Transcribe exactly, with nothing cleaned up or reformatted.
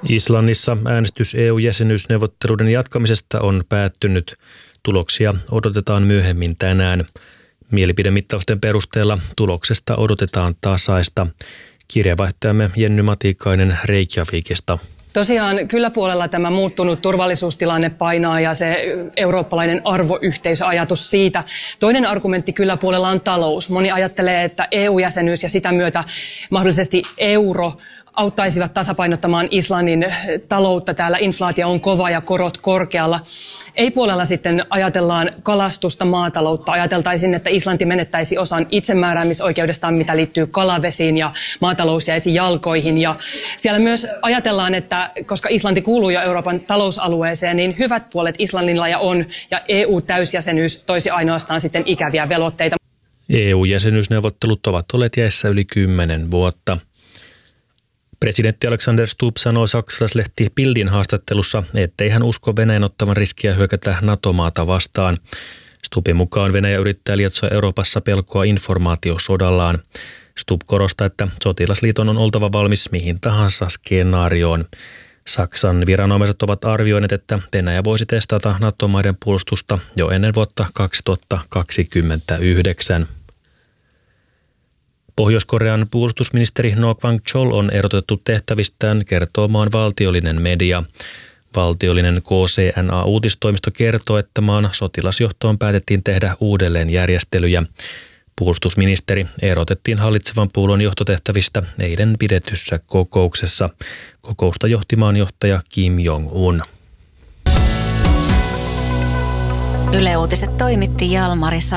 Islannissa äänestys E U-jäsenyysneuvotteluiden jatkamisesta on päättynyt. Tuloksia odotetaan myöhemmin tänään. Mielipidemittausten perusteella tuloksesta odotetaan tasaista. Kirjavaihtajamme Jenny Matikainen Reykjavikista. Tosiaan kyllä puolella tämä muuttunut turvallisuustilanne painaa ja se eurooppalainen arvoyhteisöajatus siitä. Toinen argumentti kyllä puolella on talous. Moni ajattelee, että E U-jäsenyys ja sitä myötä mahdollisesti euro auttaisivat tasapainottamaan Islannin taloutta. Täällä inflaatio on kova ja korot korkealla. Ei puolella sitten ajatellaan kalastusta, maataloutta. Ajateltaisiin, että Islanti menettäisi osan itsemääräämisoikeudestaan, mitä liittyy kalavesiin ja maatalous jäisi jalkoihin. Ja siellä myös ajatellaan, että koska Islanti kuuluu jo Euroopan talousalueeseen, niin hyvät puolet Islannilla ja on, ja E U-täysjäsenyys toisi ainoastaan sitten ikäviä velvoitteita. E U-jäsenyysneuvottelut ovat olleet jäissä yli kymmenen vuotta. Presidentti Alexander Stubb sanoi saksalaislehti Bildin haastattelussa, ettei hän usko Venäjän ottavan riskiä hyökätä NATO-maata vastaan. Stubbin mukaan Venäjä yrittää lietsoa Euroopassa pelkoa informaatiosodallaan. Stubb korostaa, että sotilasliiton on oltava valmis mihin tahansa skenaarioon. Saksan viranomaiset ovat arvioineet, että Venäjä voisi testata NATO-maiden puolustusta jo ennen vuotta kaksituhattakaksikymmentäyhdeksän. Pohjois-Korean puolustusministeri No Kwang-chol on erotettu tehtävistään, kertoo maan valtiollinen media. Valtiollinen K C N A-uutistoimisto kertoo, että maan sotilasjohtoon päätettiin tehdä uudelleenjärjestelyjä. Puolustusministeri erotettiin hallitsevan puolueen johtotehtävistä eilen pidetyssä kokouksessa. Kokousta johti maanjohtaja Kim Jong-un. Yle Uutiset toimitti Jalmari